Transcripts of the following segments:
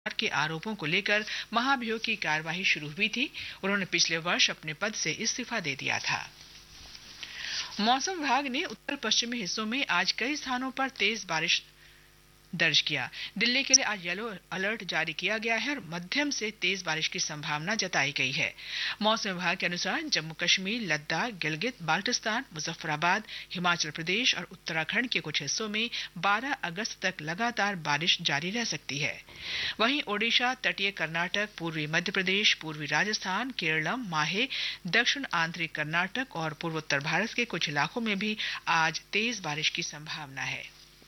के आरोपों को लेकर महाभियोग की कार्यवाही शुरू हुई थी। उन्होंने पिछले वर्ष अपने पद से इस्तीफा दे दिया था। मौसम विभाग ने उत्तर पश्चिमी हिस्सों में आज कई स्थानों पर तेज बारिश दर्ज किया। दिल्ली के लिए आज येलो अलर्ट जारी किया गया है और मध्यम से तेज बारिश की संभावना जताई गई है। मौसम विभाग के अनुसार जम्मू कश्मीर, लद्दाख, गिलगित बाल्टिस्तान, मुजफ्फराबाद, हिमाचल प्रदेश और उत्तराखंड के कुछ हिस्सों में 12 अगस्त तक लगातार बारिश जारी रह सकती है। वहीं ओडिशा, तटीय कर्नाटक, पूर्वी मध्य प्रदेश, पूर्वी राजस्थान, केरलम, माहे, दक्षिण आंतरिक कर्नाटक और पूर्वोत्तर भारत के कुछ इलाकों में भी आज तेज बारिश की संभावना है।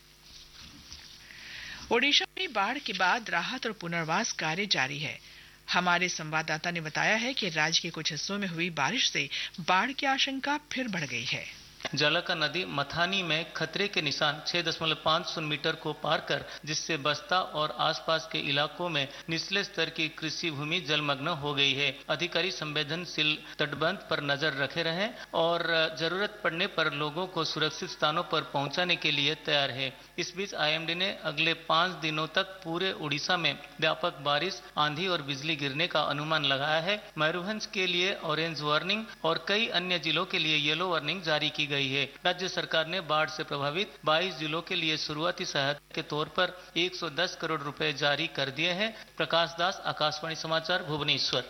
ओडिशा में बाढ़ के बाद राहत और पुनर्वास कार्य जारी है। हमारे संवाददाता ने बताया है कि राज्य के कुछ हिस्सों में हुई बारिश से बाढ़ की आशंका फिर बढ़ गई है। जलका नदी मथानी में खतरे के निशान 6.50 मीटर को पार कर, जिससे बस्ता और आसपास के इलाकों में निचले स्तर की कृषि भूमि जलमग्न हो गई है। अधिकारी संवेदनशील तटबंध पर नजर रखे रहें और जरूरत पड़ने पर लोगों को सुरक्षित स्थानों पर पहुंचाने के लिए तैयार है। इस बीच आईएमडी ने अगले 5 दिनों तक पूरे उड़ीसा में व्यापक बारिश, आंधी और बिजली गिरने का अनुमान लगाया है। मयूरभंज के लिए ऑरेंज वार्निंग और कई अन्य जिलों के लिए येलो वार्निंग जारी की गई है। राज्य सरकार ने बाढ़ से प्रभावित 22 जिलों के लिए शुरुआती सहायता के तौर पर 110 करोड़ रुपए जारी कर दिए हैं। प्रकाश दास, आकाशवाणी समाचार, भुवनेश्वर।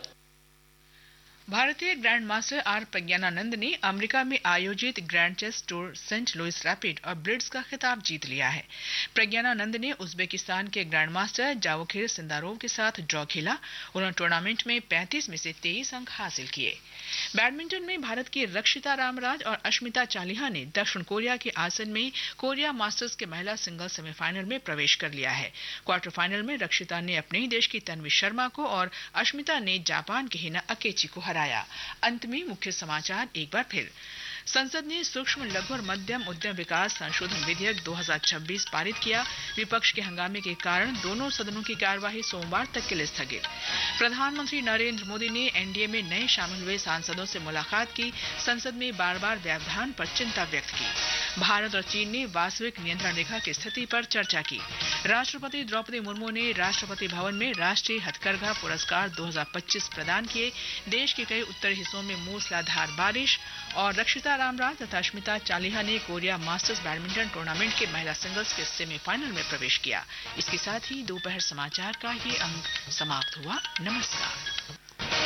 भारतीय ग्रैंड मास्टर आर प्रज्ञानानंद ने अमेरिका में आयोजित grand chess tour Saint Louis rapid और ब्लिट्ज का खिताब जीत लिया है। प्रज्ञानानंद ने उज्बेकिस्तान के ग्रैंड मास्टर जावोखिर सिंदारोव के साथ ड्रॉ खेला। उन्होंने टूर्नामेंट में 35 में से 23 अंक हासिल किए। बैडमिंटन में भारत की रक्षिता रामराज और अश्मिता चालिहा ने दक्षिण कोरिया के आसन में कोरिया मास्टर्स के महिला सिंगल्स सेमीफाइनल में प्रवेश कर लिया है। क्वार्टर फाइनल में रक्षिता ने अपने ही देश की तन्वी शर्मा को और अश्मिता ने जापान के हिना अकेची को हराया। अंत में मुख्य समाचार एक बार फिर। संसद ने सूक्ष्म, लघु और मध्यम उद्यम विकास संशोधन विधेयक 2026 पारित किया। विपक्ष के हंगामे के कारण दोनों सदनों की कार्यवाही सोमवार तक के लिए स्थगित। प्रधानमंत्री नरेंद्र मोदी ने एनडीए में नए शामिल हुए सांसदों से मुलाकात की। संसद में बार-बार व्यवधान पर चिंता व्यक्त की। भारत और चीन ने वास्तविक नियंत्रण रेखा की स्थिति पर चर्चा की। राष्ट्रपति द्रौपदी मुर्मू ने राष्ट्रपति भवन में राष्ट्रीय हथकरघा पुरस्कार 2025 प्रदान किए। देश के कई उत्तरी हिस्सों में मूसलाधार बारिश और रक्षिता रामराज तथा अश्मिता चालिहा ने कोरिया मास्टर्स बैडमिंटन टूर्नामेंट के महिला सिंगल्स के सेमीफाइनल में प्रवेश किया। इसके साथ ही दोपहर समाचार का ये अंक समाप्त हुआ। नमस्कार।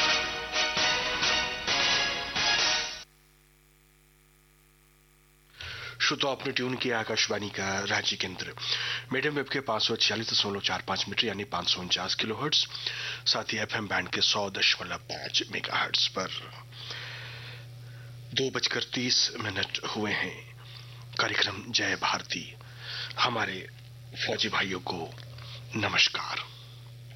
श्रोता, आपने ट्यून किया आकाशवाणी का रांची केंद्र। मीडियम वेव के 546.45 मीटर यानी 549 किलोहर्ट्ज, साथ ही एफएम बैंड के 100.5 मेगाहर्ट्ज पर 2:30 हुए हैं। कार्यक्रम जय भारती। हमारे फौजी भाइयों को नमस्कार।